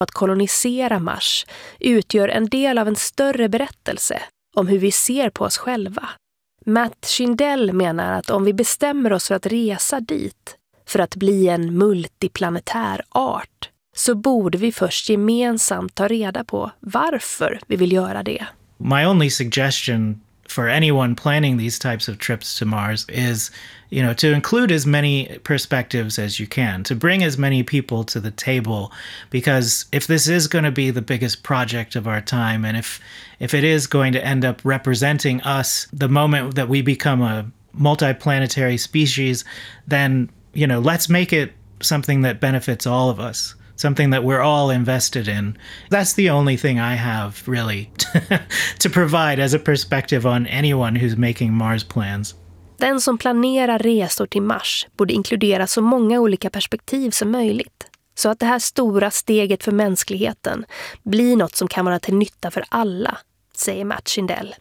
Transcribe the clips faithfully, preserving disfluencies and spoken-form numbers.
Att kolonisera Mars utgör en del av en större berättelse om hur vi ser på oss själva. Matt Shindell menar att om vi bestämmer oss för att resa dit, för att bli en multiplanetär art, så borde vi först gemensamt ta reda på varför vi vill göra det. My only suggestion for anyone planning these types of trips to Mars is, you know, to include as many perspectives as you can, to bring as many people to the table, because if this is going to be the biggest project of our time, and if if it is going to end up representing us the moment that we become a multiplanetary species, then, you know, let's make it something that benefits all of us. Something that we're all invested in. That's the only thing I have really to provide as a perspective on anyone who's making Mars plans. Den som planerar resor till Mars borde inkludera så många olika perspektiv som möjligt, så att det här stora steget för mänskligheten blir något som kan vara till nytta för alla, säger Matt Shindell.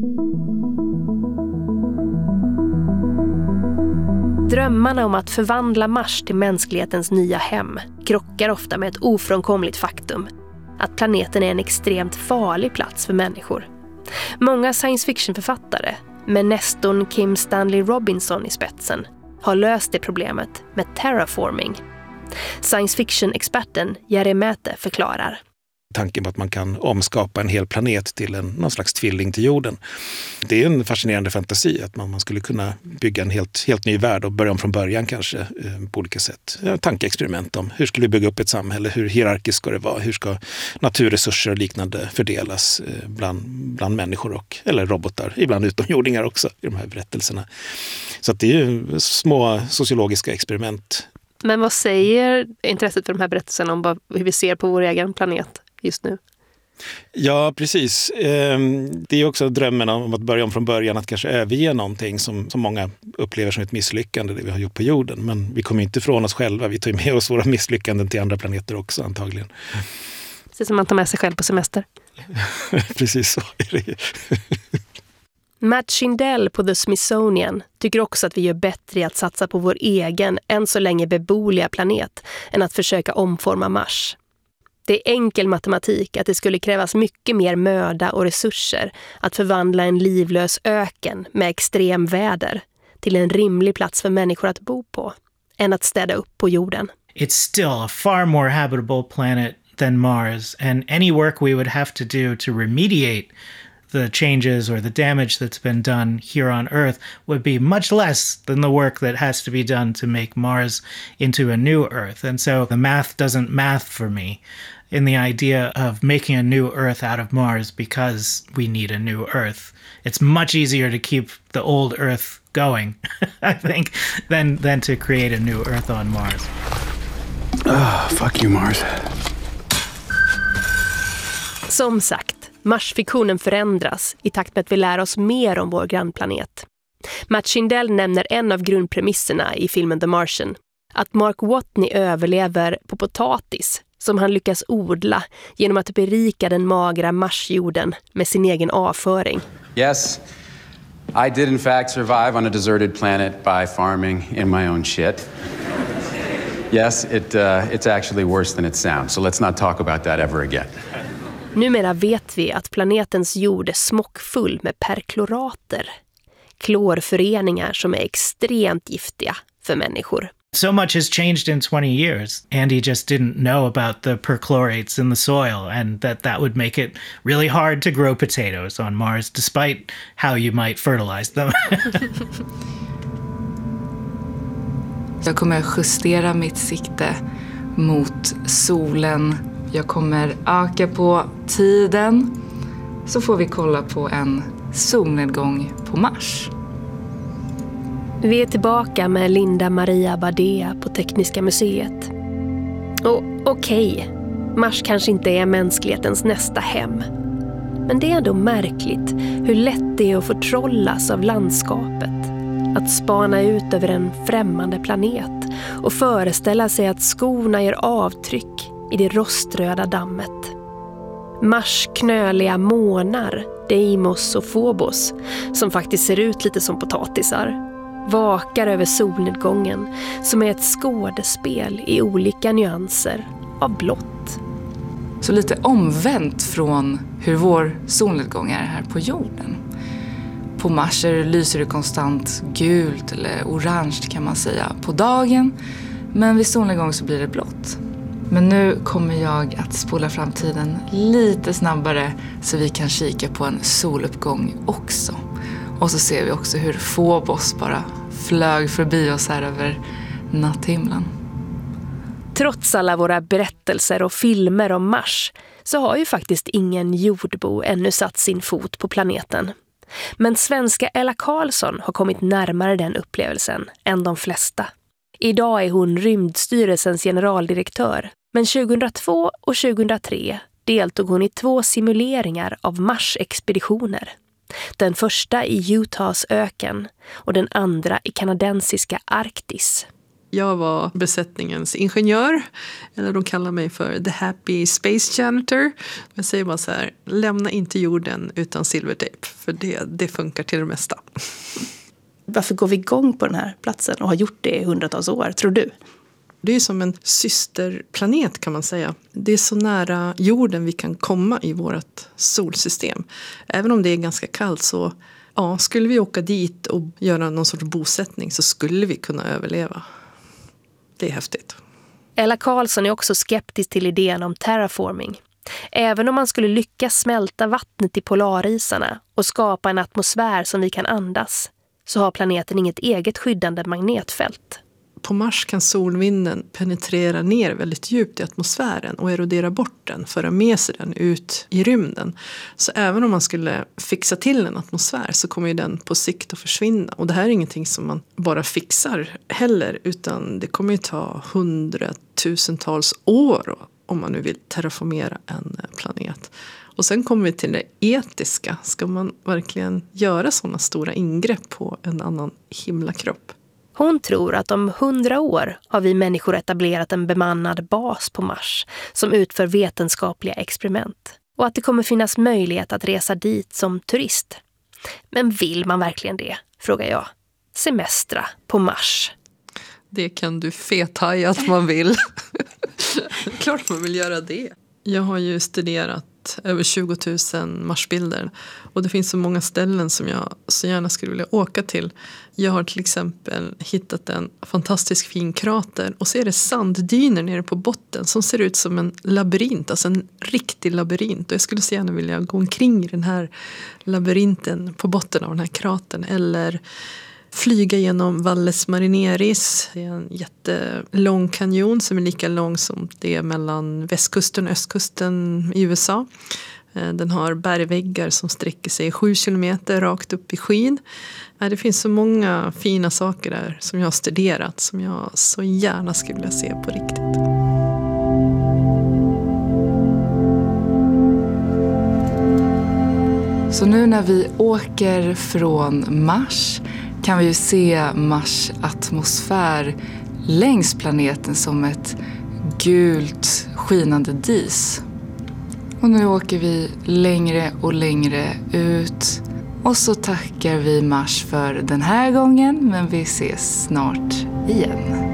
Drömmarna om att förvandla Mars till mänsklighetens nya hem krockar ofta med ett ofrånkomligt faktum: att planeten är en extremt farlig plats för människor. Många science fiction-författare, med nestorn Kim Stanley Robinson i spetsen, har löst det problemet med terraforming. Science fiction-experten Jerry Mäte förklarar. Tanken på att man kan omskapa en hel planet till en, någon slags tvilling till jorden. Det är en fascinerande fantasi att man, man skulle kunna bygga en helt, helt ny värld och börja om från början kanske eh, på olika sätt. Ja, tankeexperiment om hur skulle vi bygga upp ett samhälle, hur hierarkiskt ska det vara, hur ska naturresurser och liknande fördelas eh, bland, bland människor och, eller robotar, ibland utomjordingar också i de här berättelserna. Så att det är ju små sociologiska experiment. Men vad säger intresset för de här berättelserna om hur vi ser på vår egen planet just nu? Ja, precis. Det är också drömmen om att börja om från början, att kanske överge någonting som, som många upplever som ett misslyckande, det vi har gjort på jorden. Men vi kommer inte ifrån oss själva, vi tar med oss våra misslyckanden till andra planeter också antagligen. Precis som man tar med sig själv på semester. Precis så är det. Matt Shindell på The Smithsonian tycker också att vi gör bättre i att satsa på vår egen, än så länge beboeliga planet, än att försöka omforma Mars. Det är enkel matematik att det skulle krävas mycket mer möda och resurser att förvandla en livlös öken med extrem väder till en rimlig plats för människor att bo på, än att städa upp på jorden. It's still a far more habitable planet than Mars, and any work we would have to do to remediate the changes or the damage that's been done here on Earth would be much less than the work that has to be done to make Mars into a new Earth. And so the math doesn't math for me in the idea of making a new Earth out of Mars because we need a new Earth. It's much easier to keep the old Earth going, I think, than, than to create a new Earth on Mars. Oh, fuck you, Mars. Som sagt, Marsfiktionen förändras i takt med att vi lär oss mer om vår grannplanet. Matt Shindell nämner en av grundpremisserna i filmen The Martian, att Mark Watney överlever på potatis som han lyckas odla genom att berika den magra marsjorden med sin egen avföring. Yes, I did in fact survive on a deserted planet by farming in my own shit. Yes, it, uh, it's actually worse than it sounds, so let's not talk about that ever again. Numera vet vi att planetens jord är smockfull med perklorater, klorföreningar som är extremt giftiga för människor. So much has changed in twenty years. Andy just didn't know about the perchlorates in the soil, and that that would make it really hard to grow potatoes on Mars, despite how you might fertilize them. Jag kommer justera mitt sikte mot solen. Jag kommer öka på tiden, så får vi kolla på en solnedgång på Mars. Vi är tillbaka med Linda Maria Badea på Tekniska museet. Och okej, okay, Mars kanske inte är mänsklighetens nästa hem. Men det är ändå märkligt hur lätt det är att förtrollas av landskapet. Att spana ut över en främmande planet och föreställa sig att skorna gör avtryck i det roströda dammet. Mars knöliga månar, Deimos och Phobos, som faktiskt ser ut lite som potatisar, vakar över solnedgången som är ett skådespel i olika nyanser av blått. Så lite omvänt från hur vår solnedgång är här på jorden. På Mars lyser det konstant gult eller orange kan man säga på dagen. Men vid solnedgång så blir det blått. Men nu kommer jag att spola fram tiden lite snabbare så vi kan kika på en soluppgång också. Och så ser vi också hur Phobos bara flög förbi oss här över natthimlen. Trots alla våra berättelser och filmer om Mars så har ju faktiskt ingen jordbo ännu satt sin fot på planeten. Men svenska Ella Karlsson har kommit närmare den upplevelsen än de flesta. Idag är hon Rymdstyrelsens generaldirektör, men tjugohundratvå och tjugohundratre deltog hon i två simuleringar av Mars-expeditioner. Den första i Utahs öken och den andra i kanadensiska Arktis. Jag var besättningens ingenjör, eller de kallar mig för The Happy Space Janitor. Jag säger bara så här, lämna inte jorden utan silvertejp, för det, det funkar till det mesta. Varför går vi igång på den här platsen och har gjort det i hundratals år, tror du? Det är som en systerplanet kan man säga. Det är så nära jorden vi kan komma i vårt solsystem. Även om det är ganska kallt så ja, skulle vi åka dit och göra någon sorts bosättning så skulle vi kunna överleva. Det är häftigt. Ella Karlsson är också skeptisk till idén om terraforming. Även om man skulle lyckas smälta vattnet i polarisarna och skapa en atmosfär som vi kan andas, så har planeten inget eget skyddande magnetfält. På Mars kan solvinden penetrera ner väldigt djupt i atmosfären och erodera bort den, föra med sig den ut i rymden. Så även om man skulle fixa till en atmosfär så kommer ju den på sikt att försvinna. Och det här är ingenting som man bara fixar heller, utan det kommer ju ta hundratusentals år om man nu vill terraformera en planet. Och sen kommer vi till det etiska. Ska man verkligen göra sådana stora ingrepp på en annan himlakropp? Hon tror att om hundra år har vi människor etablerat en bemannad bas på Mars som utför vetenskapliga experiment och att det kommer finnas möjlighet att resa dit som turist. Men vill man verkligen det, frågar jag. Semestra på Mars. Det kan du fethaja att man vill. Klart man vill göra det. Jag har ju studerat över tjugo tusen Marsbilder och det finns så många ställen som jag så gärna skulle vilja åka till. Jag har till exempel hittat en fantastisk fin krater och så är det sanddyner nere på botten som ser ut som en labyrint, alltså en riktig labyrint. Och jag skulle så gärna vilja gå omkring i den här labyrinten på botten av den här kratern eller flyga genom Valles Marineris. Det är en jättelång kanjon som är lika lång som det är mellan västkusten och östkusten i U S A. Den har bergväggar som sträcker sig sju kilometer rakt upp i skyn. Det finns så många fina saker där som jag har studerat som jag så gärna skulle vilja se på riktigt. Så nu när vi åker från Mars kan vi ju se Mars atmosfär längs planeten som ett gult skinande dis. Och nu åker vi längre och längre ut. Och så tackar vi Mars för den här gången, men vi ses snart igen.